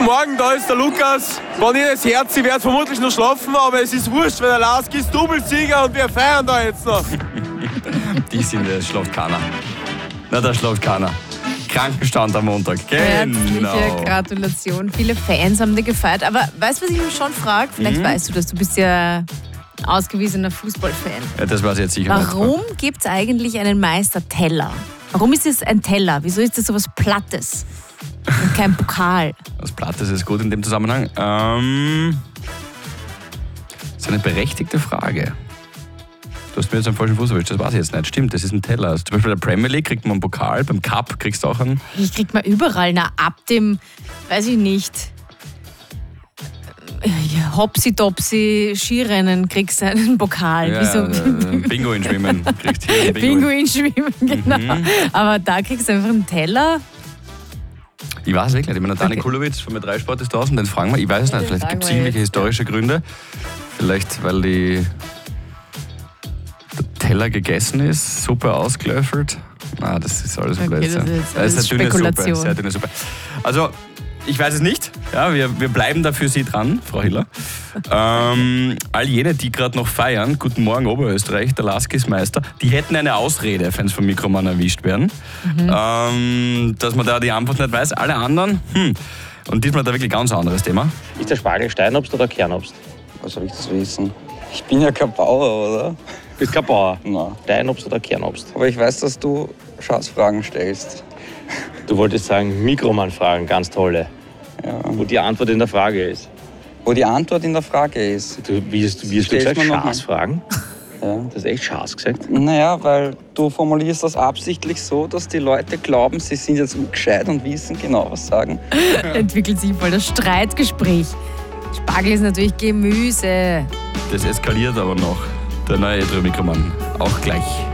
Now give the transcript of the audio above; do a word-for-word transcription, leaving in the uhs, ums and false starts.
Guten Morgen, da ist der Lukas. Wenn ihr das Herz, ich werde vermutlich noch schlafen, aber es ist wurscht, weil der Lask ist Doublesieger und wir feiern da jetzt noch. Die sind, das schlaft keiner. Na, da schlaft keiner. Krankenstand am Montag. Herzliche Genau. Gratulation. Viele Fans haben dir gefeiert. Aber weißt du, was ich mich schon frage? Vielleicht Mhm. weißt du das, du bist ja ausgewiesener Fußballfan. Ja, das weiß ich jetzt sicher Warum gibt es eigentlich einen Meisterteller? Warum ist es ein Teller? Wieso ist das so was Plattes und kein Pokal? nicht. Das Platte ist gut in dem Zusammenhang. Ähm, das ist eine berechtigte Frage. Du hast mir jetzt einen falschen Fuß erwischt, das weiß ich jetzt nicht. Stimmt, das ist ein Teller. Also zum Beispiel bei der Premier League kriegt man einen Pokal, beim Cup kriegst du auch einen. Ich krieg mal überall, na ab dem, weiß ich nicht, Hopsi-Dopsi Skirennen kriegst du einen Pokal. Ja, Wieso? äh, Bingo in Schwimmen. Kriegst hier einen Bingo. Bingo in Schwimmen, genau. Mhm. Aber da kriegst du einfach einen Teller. Ich weiß wirklich nicht. Ich meine, Dani Okay. Kulowitz von mir drei Sport ist draußen, den fragen wir. Ich weiß es nicht. Vielleicht fragen gibt es wir irgendwelche jetzt, historische Gründe. Vielleicht, weil die der Teller gegessen ist, Suppe ausgelöffelt. Ah, das ist alles ein Okay, Blödsinn. das ist jetzt Das ist alles eine dünne Suppe. Spekulation. Sehr dünne Suppe. Also, ich weiß es nicht. Ja, wir, wir bleiben da für Sie dran, Frau Hiller. ähm, all jene, die gerade noch feiern, guten Morgen Oberösterreich, der Lask ist Meister, die hätten eine Ausrede, wenn sie vom Mikromann erwischt werden. Mhm. Ähm, dass man da die Antwort nicht weiß. Alle anderen, hm. Und diesmal da wirklich ganz anderes Thema. Ist der Spargel Steinobst oder Kernobst? Was soll ich das wissen? Ich bin ja kein Bauer, oder? Du bist kein Bauer. Nein. Steinobst oder Kernobst? Aber ich weiß, dass du Schatzfragen stellst. Du wolltest sagen, Mikromann-Fragen, ganz tolle. Ja. Wo die Antwort in der Frage ist. Wo die Antwort in der Frage ist. Du, wie hast, wie hast du Stell's gesagt? mir noch mal. Schaßfragen? Ja. Du hast echt Schaß gesagt. Naja, weil du formulierst das absichtlich so, dass die Leute glauben, sie sind jetzt gescheit und wissen genau, was sagen. Entwickelt sich voll das Streitgespräch. Spargel ist natürlich Gemüse. Das eskaliert aber noch. Der neue Edro Mikromann. Auch gleich.